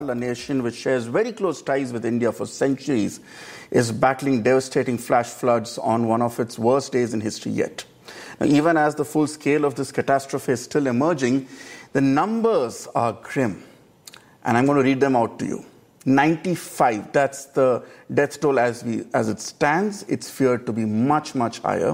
a nation which shares very close ties with India for centuries, is battling devastating flash floods on one of its worst days in history yet. Now, even as the full scale of this catastrophe is still emerging, the numbers are grim. And I'm going to read them out to you. 95, that's the death toll as it stands. It's feared to be much, much higher.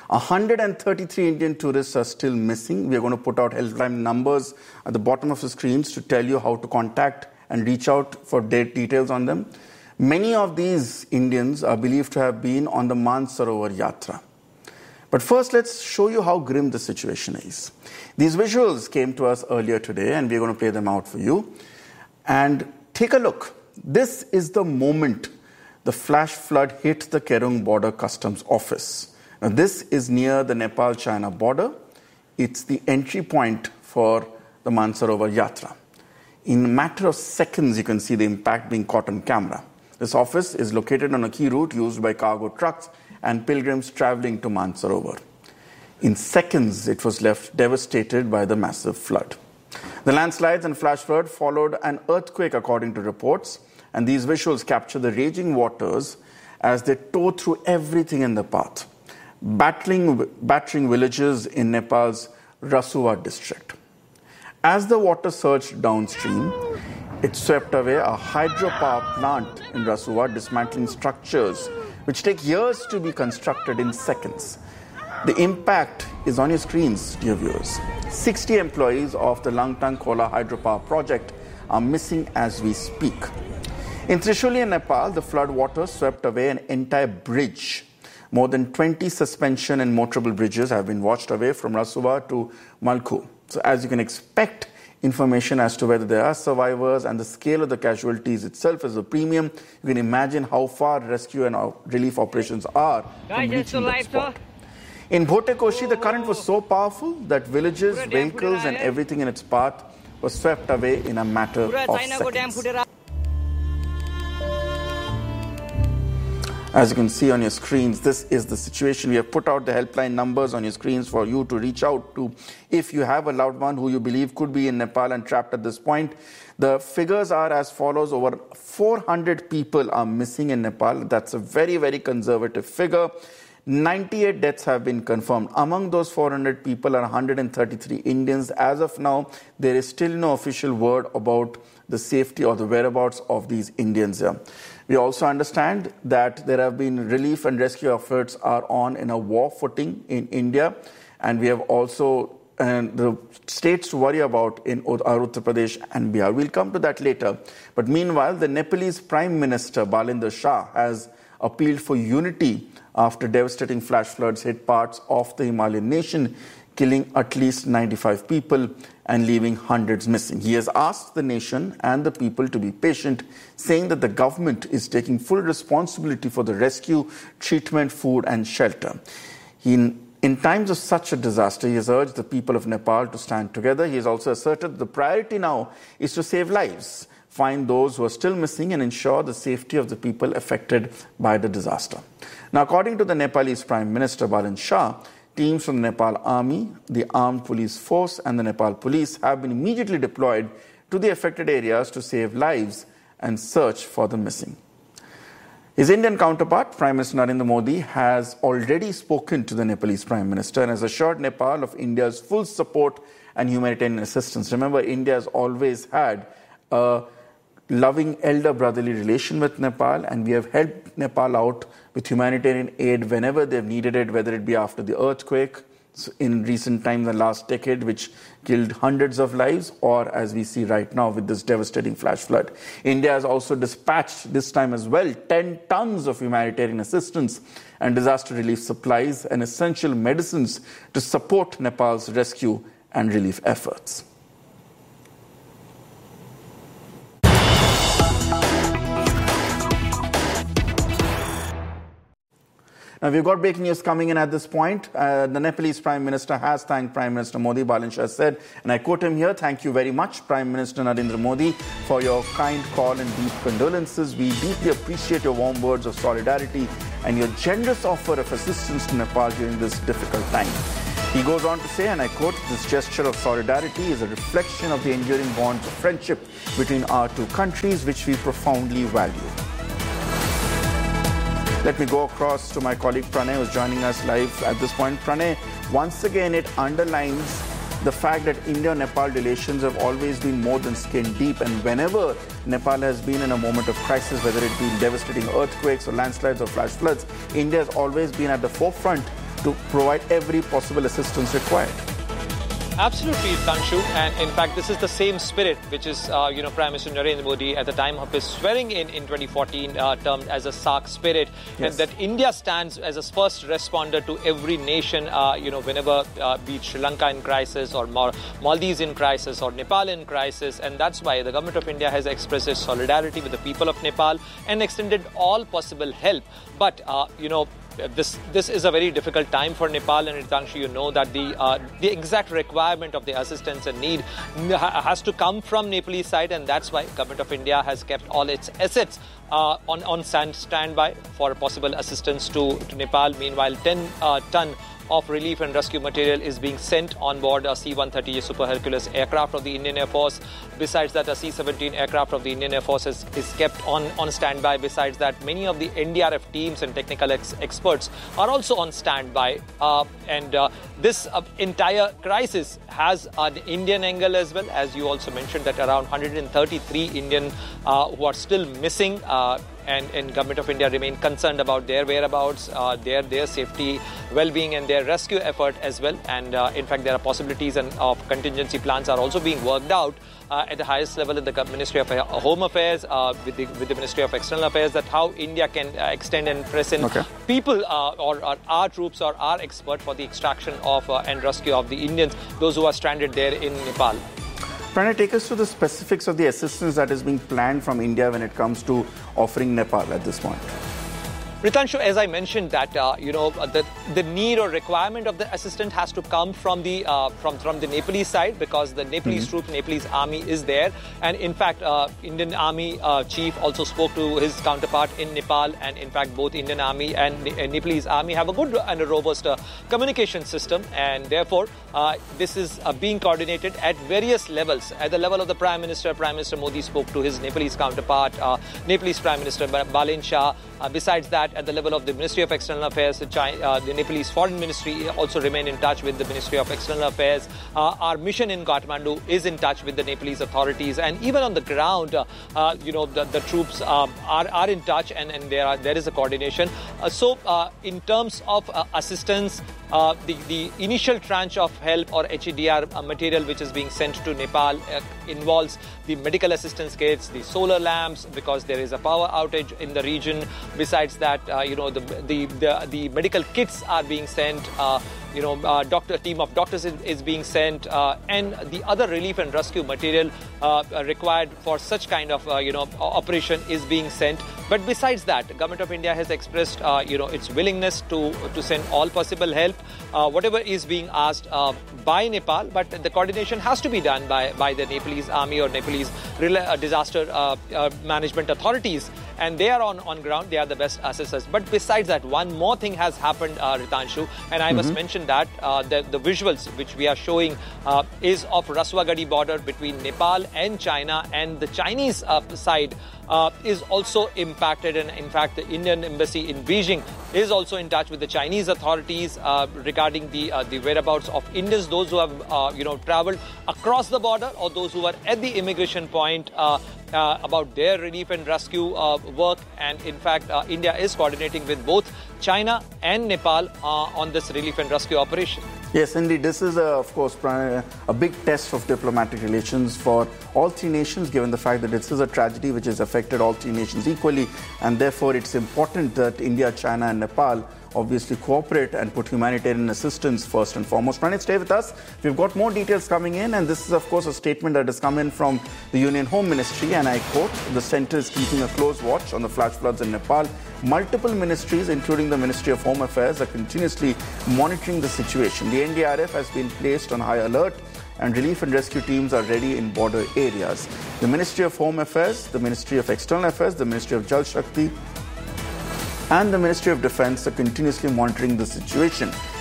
133 Indian tourists are still missing. We are going to put out helpline numbers at the bottom of the screens to tell you how to contact and reach out for details on them. Many of these Indians are believed to have been on the Mansarovar Yatra. But first, let's show you how grim the situation is. These visuals came to us earlier today, and we're going to play them out for you. And take a look. This is the moment the flash flood hit the Kerong Border Customs Office. Now, this is near the Nepal-China border. It's the entry point for the Mansarovar Yatra. In a matter of seconds, you can see the impact being caught on camera. This office is located on a key route used by cargo trucks and pilgrims traveling to Mansarovar. In seconds, it was left devastated by the massive flood. The landslides and flash flood followed an earthquake, according to reports, and these visuals capture the raging waters as they tore through everything in the path, battering villages in Nepal's Rasuwa district. As the water surged downstream, it swept away a hydropower plant in Rasuwa, dismantling structures which take years to be constructed in seconds. The impact is on your screens, dear viewers. 60 employees of the Langtang Khola hydropower project are missing as we speak. In Trishuli in Nepal, the flood water swept away an entire bridge. More than 20 suspension and motorable bridges have been washed away from Rasuwa to Malkhu. So as you can expect, information as to whether there are survivors and the scale of the casualties itself is a premium. You can imagine how far rescue and relief operations are from reaching that spot. In Bhotekoshi, the current was so powerful that villages, vehicles and everything in its path was swept away in a matter of seconds. As you can see on your screens, this is the situation. We have put out the helpline numbers on your screens for you to reach out to if you have a loved one who you believe could be in Nepal and trapped at this point. The figures are as follows. Over 400 people are missing in Nepal. That's a very, very conservative figure. 98 deaths have been confirmed. Among those 400 people are 133 Indians. As of now, there is still no official word about the safety or the whereabouts of these Indians here. We also understand that there have been relief and rescue efforts are on in a war footing in India. And we have also the states to worry about in Uttar Pradesh and Bihar. We'll come to that later. But meanwhile, the Nepalese Prime Minister, Balinder Shah, has appealed for unity after devastating flash floods hit parts of the Himalayan nation, killing at least 95 people and leaving hundreds missing. He has asked the nation and the people to be patient, saying that the government is taking full responsibility for the rescue, treatment, food and shelter. In times of such a disaster, he has urged the people of Nepal to stand together. He has also asserted the priority now is to save lives, find those who are still missing and ensure the safety of the people affected by the disaster. Now, according to the Nepalese Prime Minister Balinder Shah, teams from the Nepal Army, the Armed Police Force and the Nepal Police have been immediately deployed to the affected areas to save lives and search for the missing. His Indian counterpart, Prime Minister Narendra Modi, has already spoken to the Nepalese Prime Minister and has assured Nepal of India's full support and humanitarian assistance. Remember, India has always had a loving elder brotherly relation with Nepal, and we have helped Nepal out with humanitarian aid whenever they've needed it, whether it be after the earthquake in recent times, the last decade, which killed hundreds of lives, or as we see right now with this devastating flash flood. India has also dispatched this time as well 10 tons of humanitarian assistance and disaster relief supplies and essential medicines to support Nepal's rescue and relief efforts. Now, we've got breaking news coming in at this point. The Nepalese Prime Minister has thanked Prime Minister Modi. Balinder Shah said, and I quote him here, "Thank you very much, Prime Minister Narendra Modi, for your kind call and deep condolences. We deeply appreciate your warm words of solidarity and your generous offer of assistance to Nepal during this difficult time. He goes on to say, and I quote, "This gesture of solidarity is a reflection of the enduring bonds of friendship between our two countries, which we profoundly value." Let me go across to my colleague Pranay, who's joining us live at this point. Pranay, once again, it underlines the fact that India-Nepal relations have always been more than skin deep, and whenever Nepal has been in a moment of crisis, whether it be devastating earthquakes or landslides or flash floods, India has always been at the forefront to provide every possible assistance required. Absolutely, Tanshu. And in fact, this is the same spirit which is, Prime Minister Narendra Modi at the time of his swearing in 2014 termed as a SAARC spirit. Yes. And that India stands as a first responder to every nation, whenever be it Sri Lanka in crisis or Maldives in crisis or Nepal in crisis. And that's why the government of India has expressed its solidarity with the people of Nepal and extended all possible help. But, this is a very difficult time for Nepal, and Tanshu, you know that the exact requirement of the assistance and need has to come from Nepalese side, and that's why Government of India has kept all its assets on standby for possible assistance to Nepal. Meanwhile, 10 ton of relief and rescue material is being sent on board a C-130 Super Hercules aircraft of the Indian Air Force. Besides that, a C-17 aircraft of the Indian Air Force is kept on standby. Besides that, many of the NDRF teams and technical experts are also on standby. This entire crisis has an Indian angle as well. As you also mentioned, that around 133 Indian who are still missing, and Government of India remain concerned about their whereabouts, their safety, well-being and their rescue effort as well. And in fact, there are possibilities of contingency plans are also being worked out at the highest level in the Ministry of Home Affairs with the Ministry of External Affairs, that how India can extend and press in people or our troops or our expert for the extraction of and rescue of the Indians, those who are stranded there in Nepal. Pranay, take us to the specifics of the assistance that is being planned from India when it comes to offering Nepal at this point. Ritanshu, as I mentioned, that the need or requirement of the assistance has to come from the Nepalese side, because the Nepalese troops, Nepalese army is there, and in fact, Indian Army chief also spoke to his counterpart in Nepal, and in fact, both Indian Army and Nepalese army have a good and a robust communication system, and therefore, this is being coordinated at various levels. At the level of the Prime Minister Modi spoke to his Nepalese counterpart, Nepalese Prime Minister Balen Shah. Besides that, at the level of the Ministry of External Affairs, the Nepalese Foreign Ministry also remain in touch with the Ministry of External Affairs. Our mission in Kathmandu is in touch with the Nepalese authorities, and even on the ground, the troops are in touch, and there is a coordination. So, in terms of assistance, the initial tranche of help or HEDR material which is being sent to Nepal involves the medical assistance kits, the solar lamps, because there is a power outage in the region. Besides that, the medical kits are being sent. A team of doctors is being sent, and the other relief and rescue material required for such kind of operation is being sent. But besides that, the Government of India has expressed its willingness to send all possible help, whatever is being asked by Nepal. But the coordination has to be done by the Nepalese army or Nepalese disaster management authorities, and they are on ground. They are the best assessors. But besides that, one more thing has happened, Ritanshu, and I must mention that the visuals which we are showing is of Raswagadi border between Nepal and China, and the Chinese side is also impacted, and in fact the Indian embassy in Beijing is also in touch with the Chinese authorities regarding the whereabouts of Indians, those who have traveled across the border or those who are at the immigration point, about their relief and rescue work. And in fact, India is coordinating with both China and Nepal on this relief and rescue operation. Yes, indeed. This is, of course, a big test of diplomatic relations for all three nations, given the fact that this is a tragedy which has affected all three nations equally. And therefore, it's important that India, China and Nepal obviously cooperate and put humanitarian assistance first and foremost. Pranay, stay with us. We've got more details coming in, and this is, of course, a statement that has come in from the Union Home Ministry, and I quote, "The centre is keeping a close watch on the flash floods in Nepal. Multiple ministries, including the Ministry of Home Affairs, are continuously monitoring the situation. The NDRF has been placed on high alert, and relief and rescue teams are ready in border areas. The Ministry of Home Affairs, the Ministry of External Affairs, the Ministry of Jal Shakti, and the Ministry of Defence are continuously monitoring the situation."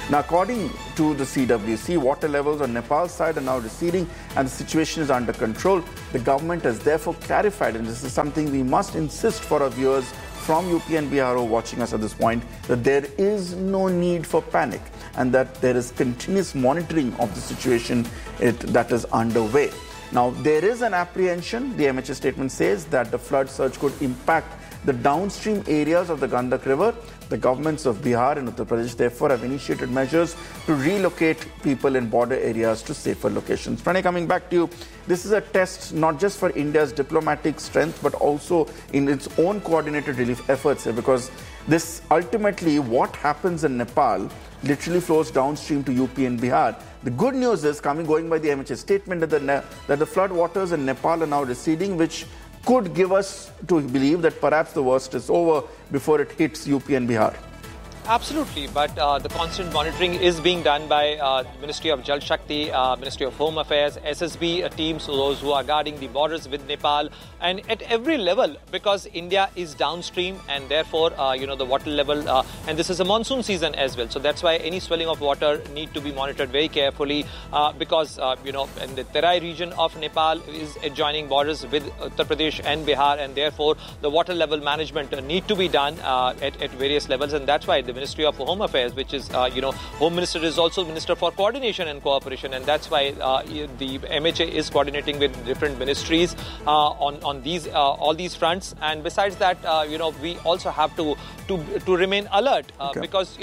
Now, according to the CWC, water levels on Nepal's side are now receding and the situation is under control. The government has therefore clarified, and this is something we must insist for our viewers from UP and Bihar who are watching us at this point, that there is no need for panic and that there is continuous monitoring of the situation that is underway. Now, there is an apprehension, the MHA statement says, that the flood surge could impact the downstream areas of the Gandak River. The governments of Bihar and Uttar Pradesh therefore have initiated measures to relocate people in border areas to safer locations. Pranay, coming back to you, this is a test not just for India's diplomatic strength but also in its own coordinated relief efforts, because this ultimately, what happens in Nepal literally flows downstream to UP and Bihar. The good news is, going by the MHA statement, that the flood waters in Nepal are now receding, which could give us to believe that perhaps the worst is over before it hits UP and Bihar. Absolutely, but the constant monitoring is being done by Ministry of Jal Shakti, Ministry of Home Affairs, SSB teams, those who are guarding the borders with Nepal, and at every level, because India is downstream and therefore, the water level, and this is a monsoon season as well. So that's why any swelling of water need to be monitored very carefully because, in the Terai region of Nepal is adjoining borders with Uttar Pradesh and Bihar, and therefore the water level management need to be done at various levels, and that's why the Ministry of Home Affairs, which is, Home Minister is also Minister for Coordination and Cooperation, and that's why the MHA is coordinating with different ministries on these all these fronts. And besides that, we also have to remain alert because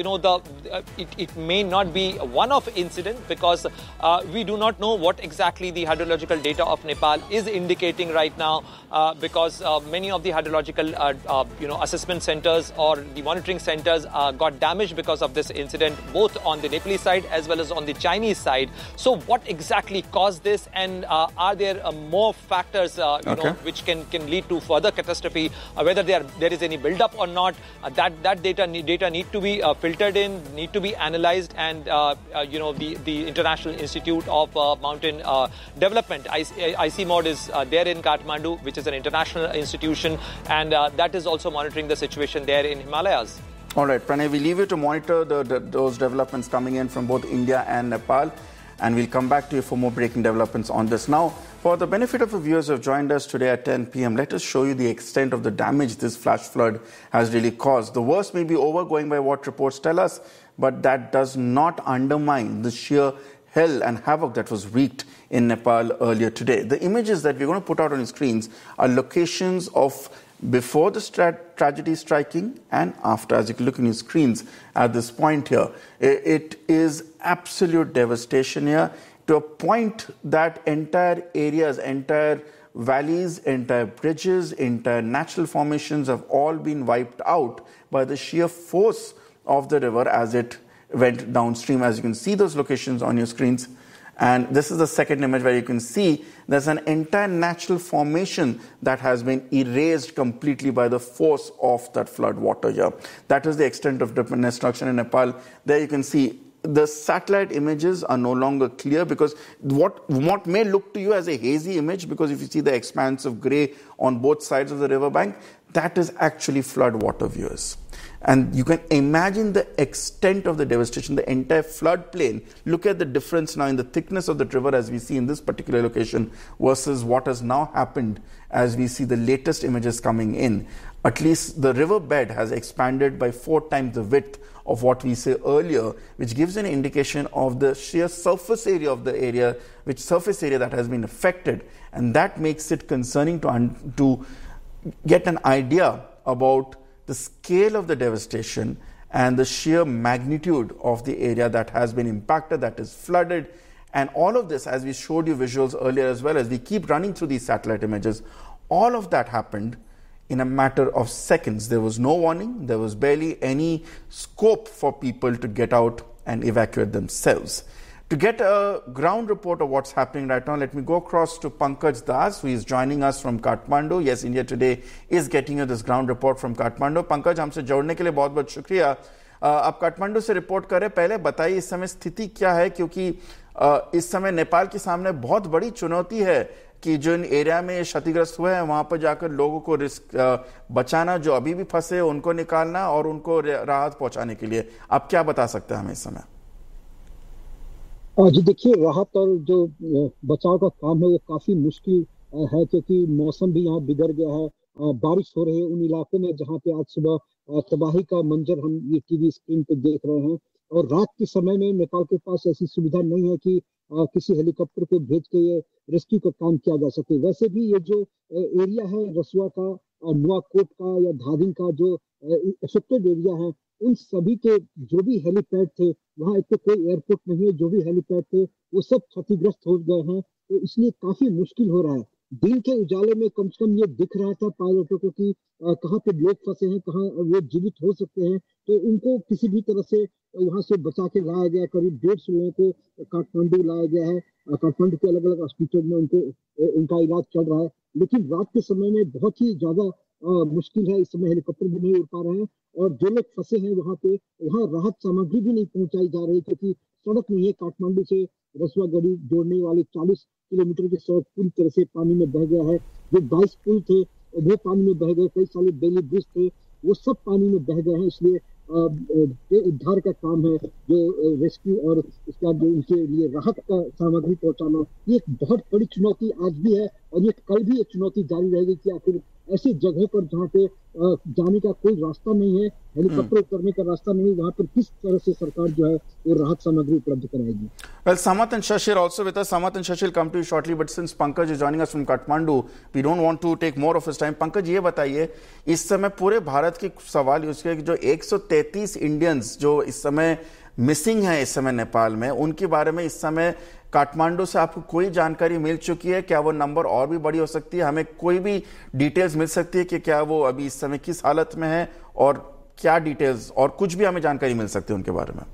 it may not be a one-off incident, because we do not know what exactly the hydrological data of Nepal is indicating right now, because many of the hydrological assessment centers or the monitoring centers got damaged because of this incident, both on the Nepalese side as well as on the Chinese side. So what exactly caused this, and are there more factors which can lead to further catastrophe, whether there is any build-up or not, that data need to be filtered in, need to be analyzed, and the International Institute of Mountain Development, ICMOD, is there in Kathmandu, which is an international institution, and that is also monitoring the situation there in Himalayas. All right, Pranay, we leave you to monitor those developments coming in from both India and Nepal, and we'll come back to you for more breaking developments on this. Now, for the benefit of the viewers who have joined us today at 10 p.m., let us show you the extent of the damage this flash flood has really caused. The worst may be over, going by what reports tell us, but that does not undermine the sheer hell and havoc that was wreaked in Nepal earlier today. The images that we're going to put out on your screens are locations of before the tragedy striking and after. As you can look on your screens at this point here, it is absolute devastation here, to a point that entire areas, entire valleys, entire bridges, entire natural formations have all been wiped out by the sheer force of the river as it went downstream. As you can see those locations on your screens. And this is the second image where you can see there's an entire natural formation that has been erased completely by the force of that flood water here. That is the extent of destruction in Nepal. There you can see the satellite images are no longer clear, because what may look to you as a hazy image, because if you see the expanse of grey on both sides of the riverbank, that is actually flood water, viewers. And you can imagine the extent of the devastation, the entire floodplain. Look at the difference now in the thickness of the river as we see in this particular location versus what has now happened as we see the latest images coming in. At least the riverbed has expanded by 4 times the width of what we saw earlier, which gives an indication of the sheer surface area of the area, surface area that has been affected. And that makes it concerning to get an idea about the scale of the devastation and the sheer magnitude of the area that has been impacted, that is flooded. And all of this, as we showed you visuals earlier as well, as we keep running through these satellite images, all of that happened in a matter of seconds. There was no warning. There was barely any scope for people to get out and evacuate themselves. To get a ground report of what's happening right now, let me go across to Pankaj Das, who is joining us from Kathmandu. Yes, India Today is getting you this ground report from Kathmandu. Pankaj, हमसे जोड़ने के लिए बहुत-बहुत शुक्रिया. आप काठमांडू से report करें. पहले बताइए इस समय स्थिति क्या है, क्योंकि इस समय नेपाल के सामने बहुत बड़ी चुनौती है कि जो इन एरिया में क्षतिग्रस्त हुए हैं वहां पर जाकर लोगों को बचाना, जो अभी भी फंसे उनको निकालना और उनको राहत पहुंचाने के लिए. आप क्या बता सकते हैं हमें इस समय? जी देखिए, राहत और जो बचाव का काम है वो काफी मुश्किल है, क्योंकि मौसम भी यहाँ बिगड़ गया है। बारिश हो रही है उन इलाकों में जहाँ पे आज सुबह तबाही का मंजर हम ये टीवी स्क्रीन पे देख रहे हैं। और रात के समय में नेपाल के पास ऐसी सुविधा नहीं है कि किसी हेलीकॉप्टर को भेज के ये रेस्क्यू का काम किया जा सके। वैसे भी ये जो एरिया है रसुआ का और नुआकोट का या धादिंग का जो अफेक्टेड एरिया है, उन सभी के जो भी हेलीपैड थे, वहाँ एक तो कोई एयरपोर्ट नहीं है, जो भी हेलीपैड थे वो सब क्षतिग्रस्त हो गए हैं। तो इसलिए काफी मुश्किल हो रहा है। दिन के उजाले में कम से कम ये दिख रहा था पायलटों को कि कहाँ पे लोग फंसे हैं, कहाँ वो जीवित हो सकते हैं। तो उनको किसी भी तरह से वहां से बचा के लाया गया। करीब 150 लोगों को काठमांडू लाया गया है। काठमांडू के अलग अलग हॉस्पिटल में उनको उनका इलाज चल रहा है। लेकिन रात के समय में बहुत ही ज्यादा मुश्किल है। इस समय हेलीकॉप्टर भी नहीं उड़ पा रहे हैं। और जो लोग फंसे हैं वहां पे, वहां राहत सामग्री भी नहीं पहुंचाई जा रही, क्योंकि सड़क नहीं है। काठमांडू से रसुआ गढ़ी जोड़ने वाली 40 किलोमीटर की सड़क पूरी तरह से पानी में बह गया है। जो 22 पुल थे वो पानी में बह गए। कई सारे बेली ब्रिज थे वो सब पानी में बह गए हैं। इसलिए ये उद्धार का काम है, जो रेस्क्यू और उसका जो उनके लिए राहत का सामग्री पहुंचाना, ये एक बहुत बड़ी चुनौती आज भी है। और ये कल भी एक चुनौती जारी रहेगी कि आखिर ऐसी जगहों पर जहाँ पे जाने का कोई रास्ता नहीं है, हेलीकॉप्टर उतरने का रास्ता नहीं, वहां पर किस तरह से सरकार जो है वो राहत सामग्री उपलब्ध कराएगी। Well, Samarth and Shashi are also with us. Samarth and Shashi will come to you shortly, but since Pankaj is joining us from Kathmandu, we don't want to take more of his time. Pankaj, ये बताइए, इस समय पूरे भारत की सवाल ये उसके जो 133 इंडियंस जो इस समय मिसिंग है इस समय नेपाल में, उनके बारे में इस समय काठमांडू से आपको कोई जानकारी मिल चुकी है? क्या वो नंबर और भी बड़ी हो सकती है? हमें कोई भी डिटेल्स मिल सकती है कि क्या वो अभी इस समय किस हालत में है, और क्या डिटेल्स और कुछ भी हमें जानकारी मिल सकती है उनके बारे में?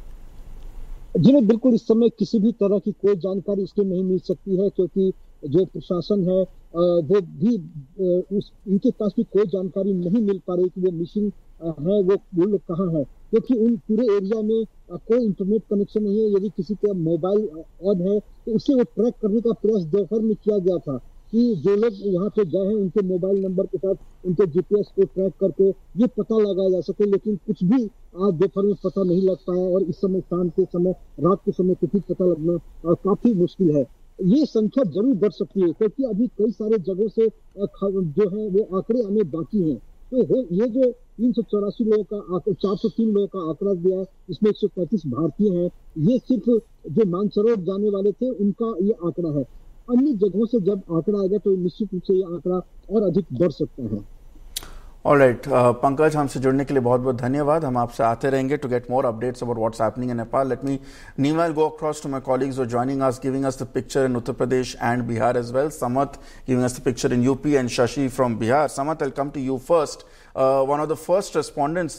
जी नहीं, बिल्कुल इस समय किसी भी तरह की कोई जानकारी इसकी नहीं मिल सकती है, क्योंकि जो प्रशासन है वो भी उनके पास भी कोई जानकारी नहीं मिल पा रही कि वो मिसिंग है, वो लोग कहाँ है। क्योंकि उन पूरे एरिया में कोई इंटरनेट कनेक्शन नहीं है। यदि किसी का मोबाइल ऑन है तो उसे वो ट्रैक करने का प्रयास दोपहर में किया गया था कि जो लोग वहां पे गए हैं उनके मोबाइल नंबर के साथ उनके जीपीएस को ट्रैक करके ये पता लगाया जा सके। लेकिन कुछ भी आज दोपहर में पता नहीं लग पाया। और इस समय शाम के समय, रात के समय कुछ भी पता लगना काफी मुश्किल है। ये संख्या जरूर बढ़ सकती है, क्योंकि अभी कई सारे जगहों से जो है वो आंकड़े आने बाकी हैं। तो ये जो 384 लोगों का 403 लोगों का आंकड़ा दिया, इसमें 135 भारतीय हैं। ये सिर्फ जो मानसरोवर जाने वाले थे उनका ये आंकड़ा है। अन्य जगहों से जब आंकड़ा आएगा तो निश्चित रूप से ये आंकड़ा और अधिक बढ़ सकता है। ऑलराइट, पंकज, हमसे जुड़ने के लिए बहुत बहुत धन्यवाद। हम आपसे आते रहेंगे to get more updates about what's happening in Nepal. Let me meanwhile go across to my colleagues who are joining us, giving us the picture in Uttar Pradesh and Bihar as well. Samarth giving us the picture in UP and Shashi from Bihar. Samarth, I'll come to you first. One of the first respondents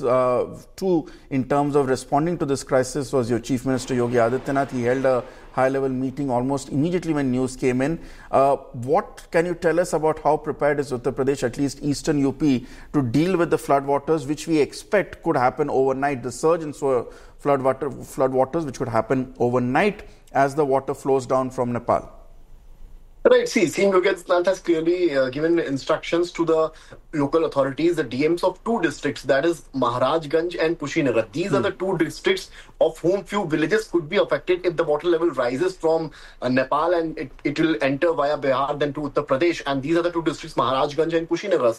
in terms of responding to this crisis was your Chief Minister Yogi Adityanath. He held a high-level meeting almost immediately when news came in. What can you tell us about how prepared is Uttar Pradesh, at least eastern UP, to deal with the floodwaters, which we expect could happen overnight, the surge in floodwaters which could happen overnight as the water flows down from Nepal? Right. See, CM Yogi Adityanath has clearly given instructions to the local authorities, the DMs of two districts, that is Maharajganj and Kushinagar. These are the two districts of whom few villages could be affected if the water level rises from Nepal, and it will enter via Bihar then to Uttar Pradesh. And these are the two districts, Maharajganj and Kushinagar.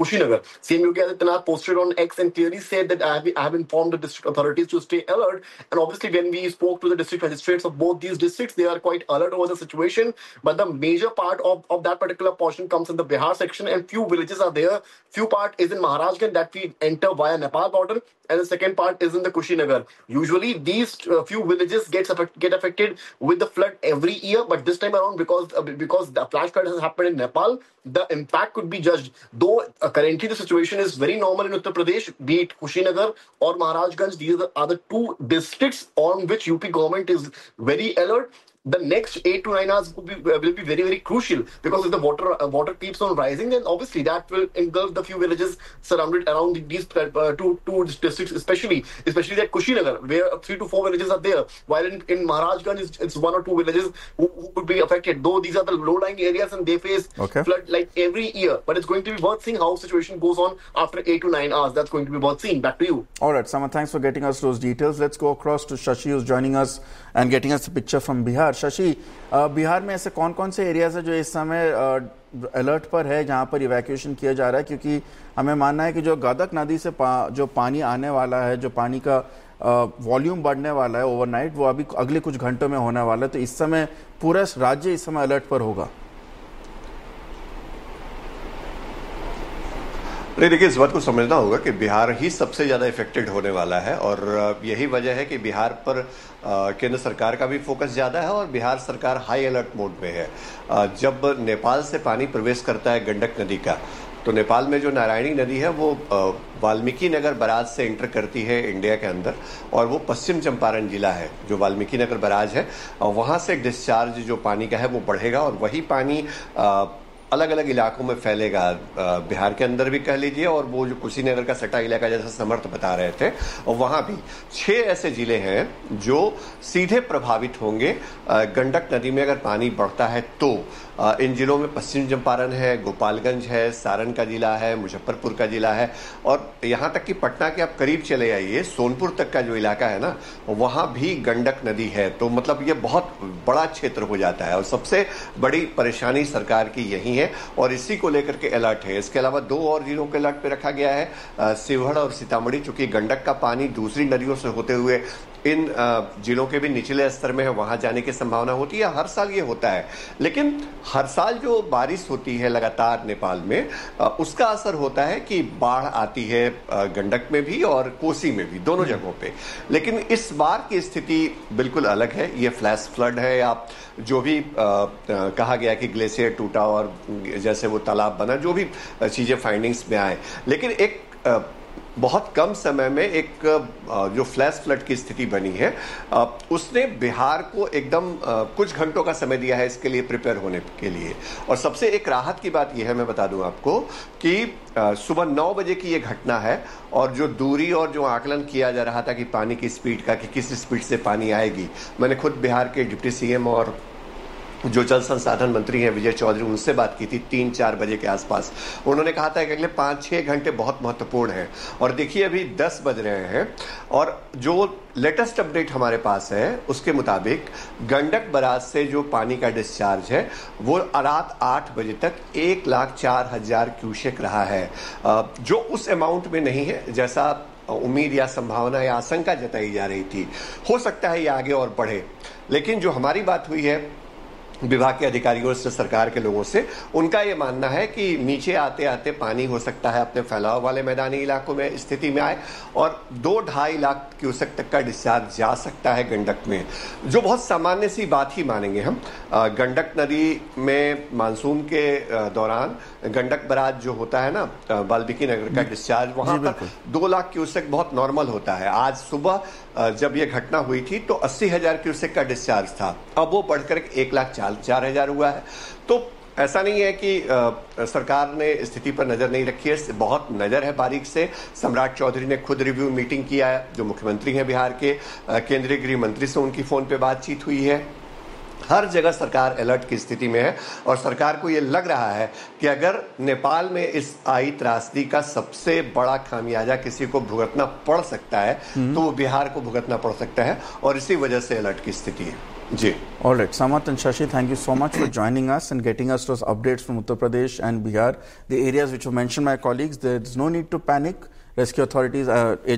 CM Yogi Adityanath posted on X and clearly said that I have informed the district authorities to stay alert. And obviously, when we spoke to the district magistrates of both these districts, they are quite alert over the situation. But the major part of that particular portion comes in the Bihar section, and few villages are there. Few part is in Maharashtra that we enter via Nepal border, and the second part is in the Kushinagar. Usually, these few villages get affected with the flood every year, but this time around, because the flash flood has happened in Nepal, the impact could be judged. Though currently the situation is very normal in Uttar Pradesh, be it Kushinagar or Maharajganj, these are the two districts on which UP government is very alert. the next 8 to 9 hours will be very, very crucial, because if the water keeps on rising, then obviously that will engulf the few villages surrounded around these two districts, especially that Kushinagar, where 3 to 4 villages are there, while in Maharajganj it's 1 or 2 villages who could be affected, though these are the low-lying areas and they face flood like every year. But it's going to be worth seeing how situation goes on after 8 to 9 hours. That's going to be worth seeing. Back to you. All right, Samad, thanks for getting us those details. Let's go across to Shashi, who's joining us and getting us a picture from Bihar. Shashi, Bihar में ऐसे कौन-कौन से areas है जो इस समय alert पर है, जहां पर इवैक्यूएशन किया जा रहा है? क्योंकि हमें मानना है कि जो गंडक नदी से जो पानी आने वाला है, जो पानी का वॉल्यूम बढ़ने वाला है ओवरनाइट, वो अभी अगले कुछ घंटों में होने वाला है, तो इस समय पूरा राज्य इस समय अलर्ट पर होगा। नहीं, देखिए, इस बात को समझना होगा कि बिहार ही सबसे ज़्यादा इफेक्टेड होने वाला है, और यही वजह है कि बिहार पर केंद्र सरकार का भी फोकस ज़्यादा है और बिहार सरकार हाई अलर्ट मोड में है। जब नेपाल से पानी प्रवेश करता है गंडक नदी का, तो नेपाल में जो नारायणी नदी है वो वाल्मीकि नगर बराज से एंटर करती है इंडिया के अंदर, और वो पश्चिम चंपारण जिला है जो वाल्मीकि नगर बराज है, और वहाँ से डिस्चार्ज जो पानी का है वो बढ़ेगा, और वही पानी अलग अलग इलाकों में फैलेगा, बिहार के अंदर भी कह लीजिए, और वो जो कुशीनगर का सटा इलाका जैसा समर्थ बता रहे थे, और वहां भी 6 ऐसे जिले हैं जो सीधे प्रभावित होंगे गंडक नदी में अगर पानी बढ़ता है तो। इन जिलों में पश्चिम चंपारण है, गोपालगंज है, सारण का जिला है, मुजफ्फरपुर का जिला है, और यहाँ तक कि पटना के आप करीब चले आइए, सोनपुर तक का जो इलाका है ना, वहाँ भी गंडक नदी है। तो मतलब ये बहुत बड़ा क्षेत्र हो जाता है, और सबसे बड़ी परेशानी सरकार की यही है, और इसी को लेकर के अलर्ट है। इसके अलावा 2 और जिलों के अलर्ट पे रखा गया है, शिवहर और सीतामढ़ी, चूंकि गंडक का पानी दूसरी नदियों से होते हुए इन जिलों के भी निचले स्तर में है, वहां जाने की संभावना होती है। हर साल ये होता है, लेकिन हर साल जो बारिश होती है लगातार नेपाल में, उसका असर होता है कि बाढ़ आती है गंडक में भी और कोसी में भी, दोनों जगहों पे। लेकिन इस बार की स्थिति बिल्कुल अलग है। ये फ्लैश फ्लड है, आप जो भी कहा गया कि ग्लेशियर टूटा और जैसे वो तालाब बना, जो भी चीजें फाइंडिंग्स में आए, लेकिन एक बहुत कम समय में एक जो फ्लैश फ्लड की स्थिति बनी है, उसने बिहार को एकदम कुछ घंटों का समय दिया है इसके लिए प्रिपेयर होने के लिए। और सबसे एक राहत की बात यह है, मैं बता दूं आपको, कि सुबह 9 बजे की ये घटना है, और जो दूरी और जो आकलन किया जा रहा था कि पानी की स्पीड का, कि किस स्पीड से पानी आएगी, मैंने खुद बिहार के डिप्टी सीएम और जो जल संसाधन मंत्री हैं विजय चौधरी, उनसे बात की थी 3-4 बजे के आसपास। उन्होंने कहा था कि अगले 5-6 घंटे बहुत महत्वपूर्ण हैं, और देखिए अभी 10 बज रहे हैं, और जो लेटेस्ट अपडेट हमारे पास है उसके मुताबिक गंडक बराज से जो पानी का डिस्चार्ज है वो रात 8 बजे तक 1,04,000 क्यूसेक रहा है, जो उस अमाउंट में नहीं है जैसा उम्मीद या संभावना या आशंका जताई जा रही थी। हो सकता है ये आगे और बढ़े, लेकिन जो हमारी बात हुई है विभाग के अधिकारियों से, सरकार के लोगों से, उनका ये मानना है कि नीचे आते आते पानी हो सकता है अपने फैलाव वाले मैदानी इलाकों में स्थिति में आए, और 2-2.5 लाख क्यूसेक तक का डिस्चार्ज जा सकता है गंडक में, जो बहुत सामान्य सी बात ही मानेंगे हम। गंडक नदी में मानसून के दौरान गंडक बराज जो होता है ना, वाल्मीकि नगर का डिस्चार्ज, वहां पर 2 लाख क्यूसेक बहुत नॉर्मल होता है। आज सुबह जब यह घटना हुई थी तो 80,000 क्यूसेक का डिस्चार्ज था, अब वो बढ़कर 1,04,000 हुआ है। तो ऐसा नहीं है कि सरकार ने स्थिति पर नजर नहीं रखी है, बहुत नजर है बारीक से। सम्राट चौधरी ने खुद रिव्यू मीटिंग किया है, जो मुख्यमंत्री हैं बिहार के, केंद्रीय गृह मंत्री से उनकी फोन पे बातचीत हुई है। हर जगह सरकार अलर्ट की स्थिति में है, और सरकार को यह लग रहा है कि अगर नेपाल में इस आई त्रासदी का सबसे बड़ा खामियाजा किसी को भुगतना पड़ सकता है तो वो बिहार को भुगतना पड़ सकता है, और इसी वजह से अलर्ट की स्थिति है। जी, all right, Samat and Shashi, thank you so much for joining us and getting us those updates from Uttar Pradesh and Bihar, the areas which were mentioned by colleagues. There's no need to panic. Rescue authorities,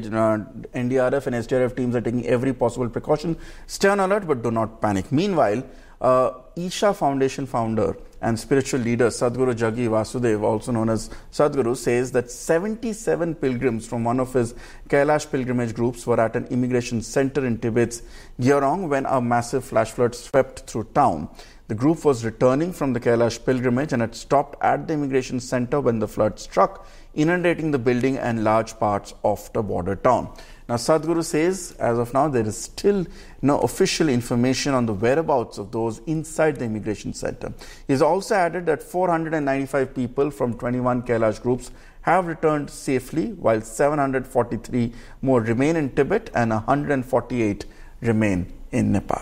NDRF and SDRF teams are taking every possible precaution. Stay on alert, but do not panic. Meanwhile, Isha Foundation founder and spiritual leader Sadhguru Jaggi Vasudev, also known as Sadhguru, says that 77 pilgrims from one of his Kailash pilgrimage groups were at an immigration center in Tibet's Gyarong when a massive flash flood swept through town. The group was returning from the Kailash pilgrimage and had stopped at the immigration center when the flood struck, inundating the building and large parts of the border town. Now, Sadhguru says, as of now, there is still no official information on the whereabouts of those inside the immigration center. He has also added that 495 people from 21 Kailash groups have returned safely, while 743 more remain in Tibet and 148 remain in Nepal.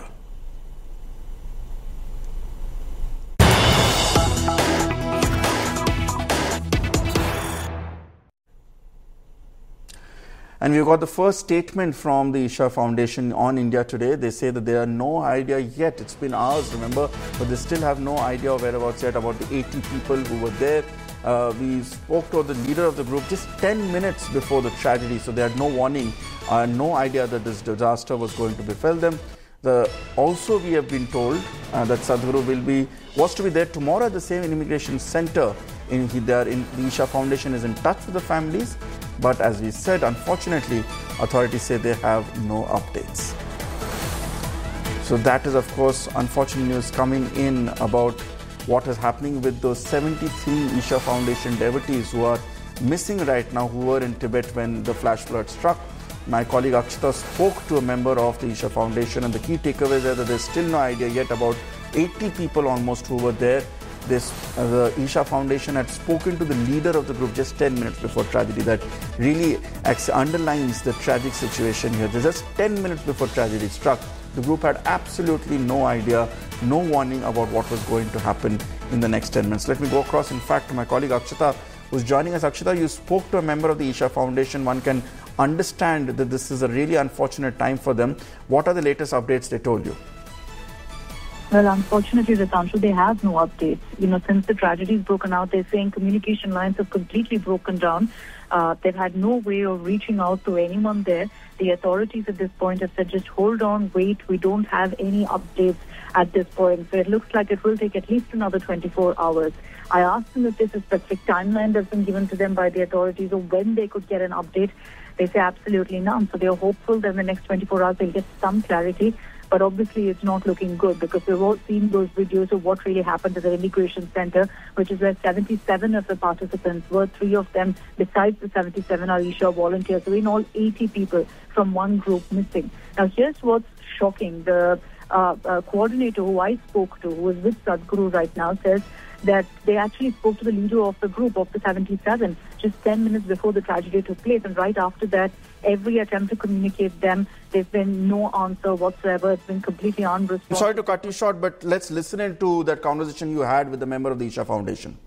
And we've got the first statement from the Isha Foundation on India Today. They say that they have no idea yet. It's been hours, remember, but they still have no idea of whereabouts yet about the 80 people who were there. We spoke to the leader of the group just 10 minutes before the tragedy, so they had no warning, no idea that this disaster was going to befall them. Also, we have been told that Sadhguru was to be there tomorrow at the same immigration center. The Isha Foundation is in touch with the families, but as we said, unfortunately, authorities say they have no updates. So that is, of course, unfortunate news coming in about what is happening with those 73 Isha Foundation devotees who are missing right now, who were in Tibet when the flash flood struck. My colleague Akshita spoke to a member of the Isha Foundation, and the key takeaways are that there's still no idea yet about 80 people almost who were there. The Isha Foundation had spoken to the leader of the group just 10 minutes before tragedy. That really underlines the tragic situation here. Just 10 minutes before tragedy struck, the group had absolutely no idea, no warning about what was going to happen in the next 10 minutes. Let me go across, in fact, to my colleague Akshita, who's joining us. Akshita, you spoke to a member of the Isha Foundation. One can understand that this is a really unfortunate time for them. What are the latest updates they told you? Well, unfortunately, Ritanshu, they have no updates. Since the tragedy has broken out, they're saying communication lines have completely broken down. They've had no way of reaching out to anyone there. The authorities at this point have said, just hold on, wait, we don't have any updates at this point. So it looks like it will take at least another 24 hours. I asked them if there's a specific timeline that's been given to them by the authorities or when they could get an update. They say absolutely none. So they're hopeful that in the next 24 hours they'll get some clarity. But obviously it's not looking good, because we've all seen those videos of what really happened at the immigration center, which is where 77 of the participants were. 3 of them, besides the 77, are Isha volunteers. So in all, 80 people from one group missing. Now, here's what's shocking. The coordinator who I spoke to, who is with Sadhguru right now, says that they actually spoke to the leader of the group of the 77 just 10 minutes before the tragedy took place. And right after that, every attempt to communicate them, there's been no answer whatsoever. It's been completely unresponsive. I'm sorry to cut you short, but let's listen into that conversation you had with the member of the Isha Foundation.